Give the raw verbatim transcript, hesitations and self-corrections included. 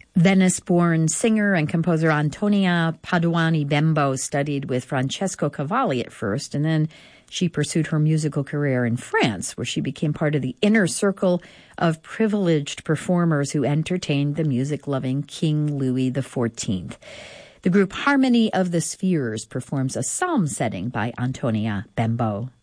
Venice-born singer and composer Antonia Paduani Bembo studied with Francesco Cavalli at first, and then she pursued her musical career in France, where she became part of the inner circle of privileged performers who entertained the music-loving King Louis the fourteenth. The group Harmony of the Spheres performs a psalm setting by Antonia Bembo.